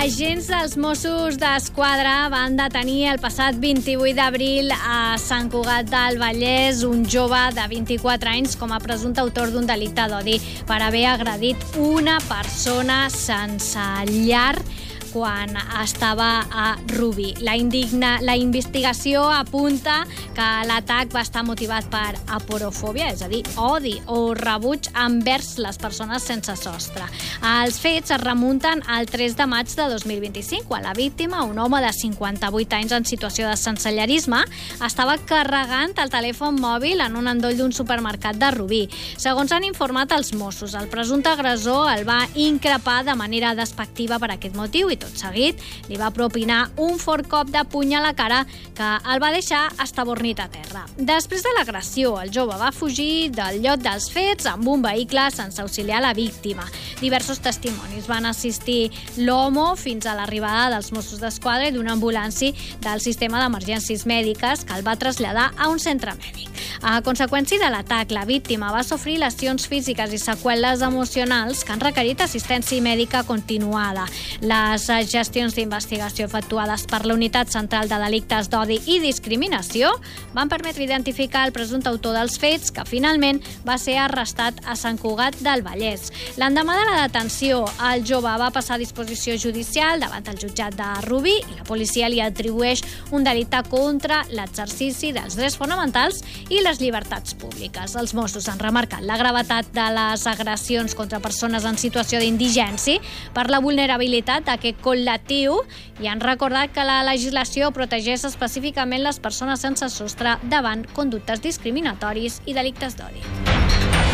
Agents dels Mossos d'Esquadra van detenir el passat 28 d'abril a Sant Cugat del Vallès un jove de 24 anys com a presumpte autor d'un delicte d'odi per haver agredit una persona sense llar quan estava a Rubí. La investigació apunta que l'atac va estar motivat per aporofòbia, és a dir, odi o rebuig envers les persones sense sostre. Els fets es remunten al 3 de maig de 2025, quan la víctima, un home de 58 anys en situació de sensellerisme, estava carregant el telèfon mòbil en un endoll d'un supermercat de Rubí. Segons han informat els Mossos, el presumpte agressor el va increpar de manera despectiva per aquest motiu i tot seguit li va propinar un fort cop de puny a la cara que el va deixar estabornit a terra. Després de l'agressió, el jove va fugir del lloc dels fets amb un vehicle sense auxiliar la víctima. Diversos testimonis van assistir l'home fins a l'arribada dels Mossos d'Esquadra i d'una ambulància del sistema d'emergències mèdiques que el va traslladar a un centre mèdic. A conseqüència de l'atac, la víctima va sofrir lesions físiques i seqüeles emocionals que han requerit assistència mèdica continuada. Les gestions d'investigació efectuades per la Unitat Central de Delictes d'Odi i Discriminació van permetre identificar el presumpte autor dels fets, que finalment va ser arrestat a Sant Cugat del Vallès. L'endemà de la detenció, el jove va passar a disposició judicial davant el jutjat de Rubí i la policia li atribueix un delicte contra l'exercici dels drets fonamentals i les llibertats públiques. Els Mossos han remarcat la gravetat de les agressions contra persones en situació d'indigència per la vulnerabilitat d'aquest col·lectiu i han recordat que la legislació protegeix específicament les persones sense sostre davant conductes discriminatoris i delictes d'odi.